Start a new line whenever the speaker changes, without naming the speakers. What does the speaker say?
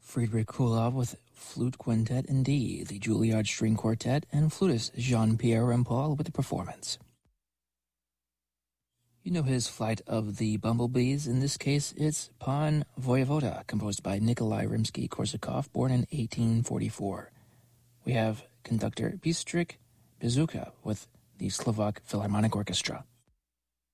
Friedrich Kuhlau with Flute Quintet in D, the Juilliard String Quartet, and flutist Jean-Pierre Rampal with the performance. You know his Flight of the Bumblebees. In this case, it's Pan Voyevoda, composed by Nikolai Rimsky-Korsakov, born in 1844. We have conductor Bystrik Bezuka with the Slovak Philharmonic Orchestra.